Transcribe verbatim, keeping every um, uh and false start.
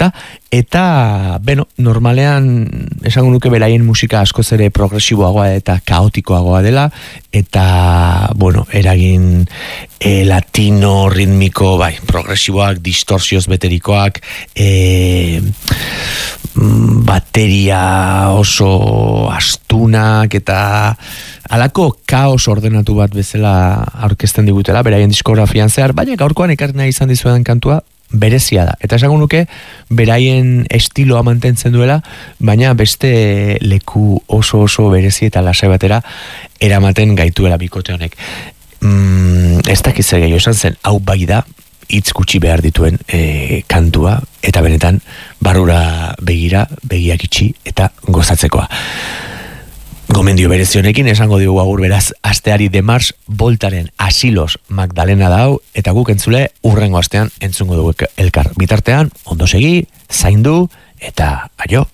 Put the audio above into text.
kanta, eta, beno, normalean, esango nuke beraien musika askoz ere progresiboagoa eta kaotikoagoa dela, eta, bueno, eragin e, latino, ritmiko, bai, progresiboak, distorsioz beterikoak, e, bateria oso astunak, eta halako kaos ordenatu bat bezala aurkezten digutela, beraien diskografian zehar, baina gaurkoan ekarri nahi izan dizuetan kantua, berezia da. Eta esango nuke, beraien estiloa mantentzen duela, baina beste leku oso oso berezi eta lasai batera eramaten gaituela bikote honek. Mm, ez dakiz zer gehiago esan zen, hau bai da, hitz gutxi behar dituen e, kantua, eta benetan barrura begira, begiak itxi eta gozatzekoa. Gomendio berezionekin esango digu agur beraz asteari de Mars Voltaren Asilos Magdalena dau, eta guk entzule urrengo astean entzungo dugu elkar. Bitartean, ondo segi, zaindu, eta aio!